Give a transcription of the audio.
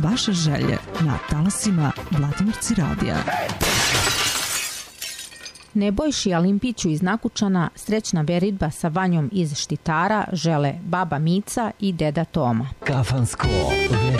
vaše želje na talasima Vladimirci radija. Nebojši Alimpiću iz Nakučana srećna veridba sa Vanjom iz Štitara žele baba Mica i deda Toma. Kafansko